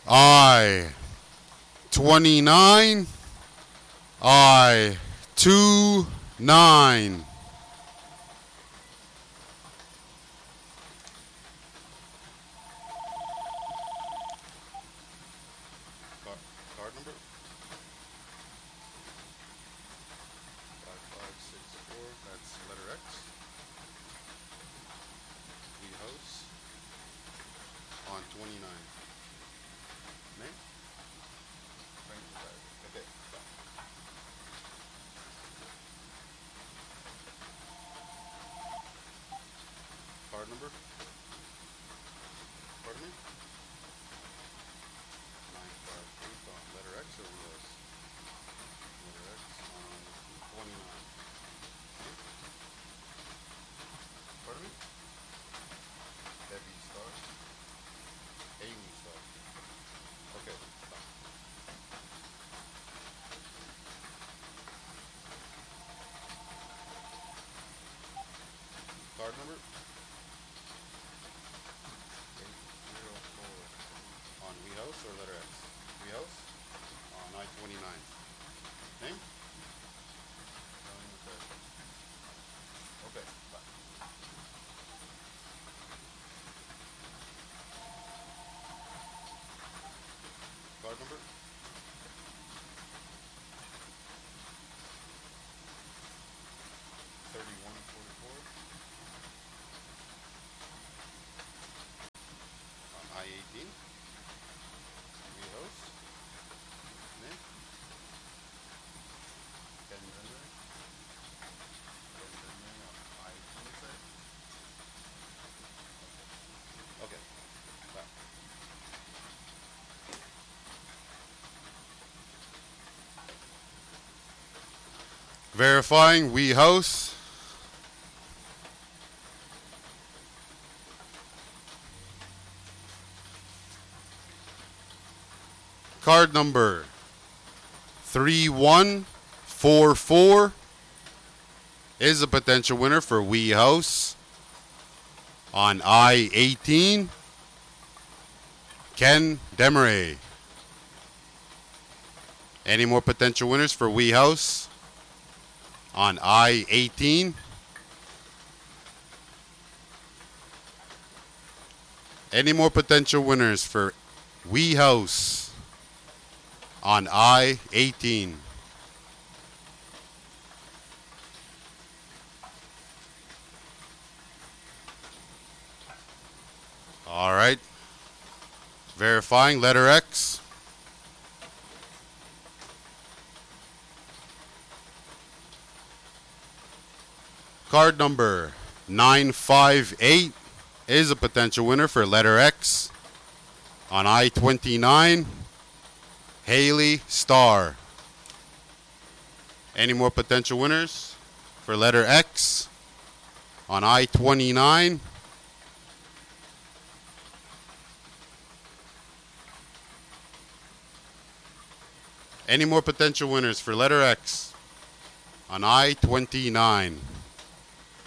I-29, I-29. Card number 5564. That's letter X. We house on 29. Name? Frank Lazard. Okay. Card number? Pardon me? 958 on letter X or we house? Letter X on 29. Name? Pardon me? Debbie Star? Amy Star. Okay. Card number? 804. On We House or letter X? We House on I-29. Name? Telling the test. Okay. Bye. Card number? 3144 on I-18. We host. Name? Ken Denver. Ken Denver on I-18 side. Okay. Bye. Verifying We House. Card number 3144 is a potential winner for We House on I-18. Ken Demeray. Any more potential winners for We House on I-18? Any more potential winners for We House on I-18? All right. Verifying letter X. Card number 958 is a potential winner for letter X on I-29. Haley Starr. Any more potential winners for letter X on I-29? Any more potential winners for letter X on I-29?